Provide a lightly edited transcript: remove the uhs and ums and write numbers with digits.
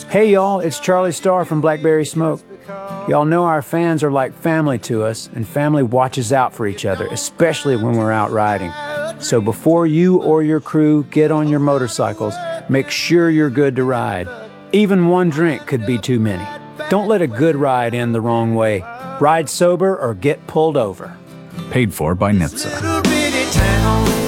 Hey y'all, it's Charlie Starr from Blackberry Smoke. Y'all know our fans are like family to us, and family watches out for each other, especially when we're out riding. So before you or your crew get on your motorcycles, make sure you're good to ride. Even one drink could be too many. Don't let a good ride end the wrong way. Ride sober or get pulled over. Paid for by NHTSA.